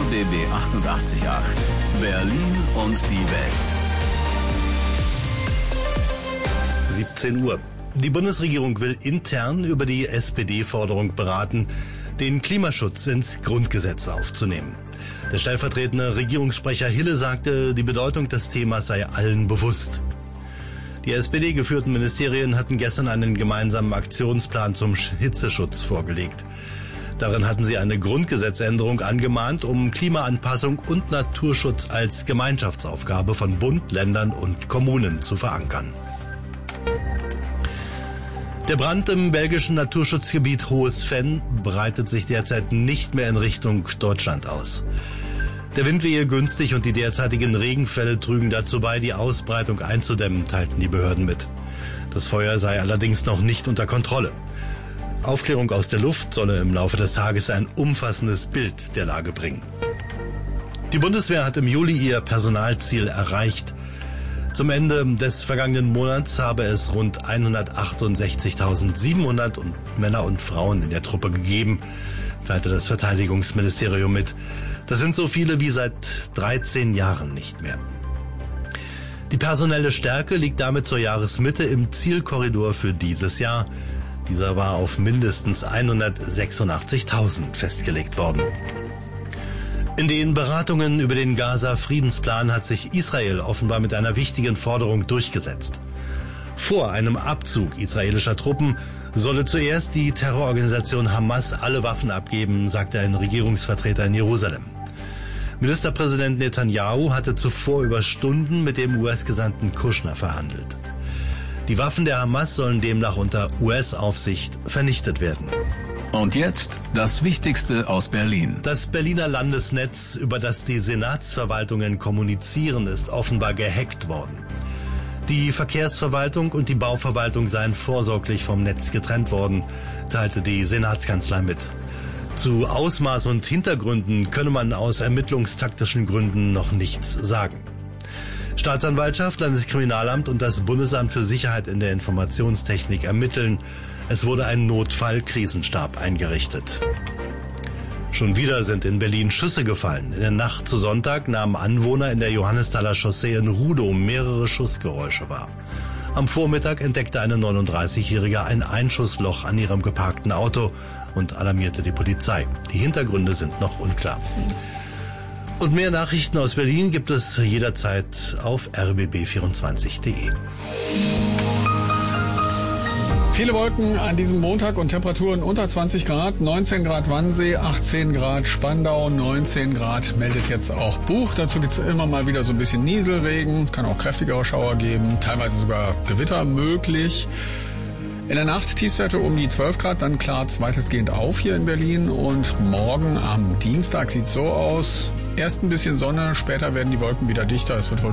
RBB 88.8. Berlin und die Welt. 17 Uhr. Die Bundesregierung will intern über die SPD-Forderung beraten, den Klimaschutz ins Grundgesetz aufzunehmen. Der stellvertretende Regierungssprecher Hille sagte, die Bedeutung des Themas sei allen bewusst. Die SPD-geführten Ministerien hatten gestern einen gemeinsamen Aktionsplan zum Hitzeschutz vorgelegt. Darin hatten sie eine Grundgesetzänderung angemahnt, um Klimaanpassung und Naturschutz als Gemeinschaftsaufgabe von Bund, Ländern und Kommunen zu verankern. Der Brand im belgischen Naturschutzgebiet Hohes Venn breitet sich derzeit nicht mehr in Richtung Deutschland aus. Der Wind wehe günstig und die derzeitigen Regenfälle trügen dazu bei, die Ausbreitung einzudämmen, teilten die Behörden mit. Das Feuer sei allerdings noch nicht unter Kontrolle. Aufklärung aus der Luft solle im Laufe des Tages ein umfassendes Bild der Lage bringen. Die Bundeswehr hat im Juli ihr Personalziel erreicht. Zum Ende des vergangenen Monats habe es rund 168.700 Männer und Frauen in der Truppe gegeben, teilte das Verteidigungsministerium mit. Das sind so viele wie seit 13 Jahren nicht mehr. Die personelle Stärke liegt damit zur Jahresmitte im Zielkorridor für dieses Jahr. Dieser war auf mindestens 186.000 festgelegt worden. In den Beratungen über den Gaza-Friedensplan hat sich Israel offenbar mit einer wichtigen Forderung durchgesetzt. Vor einem Abzug israelischer Truppen solle zuerst die Terrororganisation Hamas alle Waffen abgeben, sagte ein Regierungsvertreter in Jerusalem. Ministerpräsident Netanyahu hatte zuvor über Stunden mit dem US-Gesandten Kushner verhandelt. Die Waffen der Hamas sollen demnach unter US-Aufsicht vernichtet werden. Und jetzt das Wichtigste aus Berlin. Das Berliner Landesnetz, über das die Senatsverwaltungen kommunizieren, ist offenbar gehackt worden. Die Verkehrsverwaltung und die Bauverwaltung seien vorsorglich vom Netz getrennt worden, teilte die Senatskanzlei mit. Zu Ausmaß und Hintergründen könne man aus ermittlungstaktischen Gründen noch nichts sagen. Staatsanwaltschaft, Landeskriminalamt und das Bundesamt für Sicherheit in der Informationstechnik ermitteln. Es wurde ein Notfall-Krisenstab eingerichtet. Schon wieder sind in Berlin Schüsse gefallen. In der Nacht zu Sonntag nahmen Anwohner in der Johannesthaler Chaussee in Rudow mehrere Schussgeräusche wahr. Am Vormittag entdeckte eine 39-Jährige ein Einschussloch an ihrem geparkten Auto und alarmierte die Polizei. Die Hintergründe sind noch unklar. Und mehr Nachrichten aus Berlin gibt es jederzeit auf rbb24.de. Viele Wolken an diesem Montag und Temperaturen unter 20 Grad, 19 Grad Wannsee, 18 Grad Spandau, 19 Grad meldet jetzt auch Buch. Dazu gibt es immer mal wieder so ein bisschen Nieselregen, kann auch kräftigere Schauer geben, teilweise sogar Gewitter möglich. In der Nacht Tiefstwerte um die 12 Grad, dann klart weitestgehend auf hier in Berlin und morgen am Dienstag sieht es so aus. Erst ein bisschen Sonne, später werden die Wolken wieder dichter, es wird wohl